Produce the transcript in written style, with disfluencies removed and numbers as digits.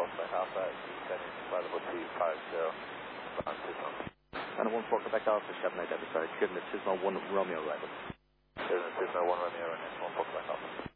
Foxtrot Alpha, descending available to 50, ground signal. And 1 Foxtrot Alpha, 78 episode, given the Cessna 1 Romeo level. Cessna 1 Romeo and 1 Foxtrot Alpha.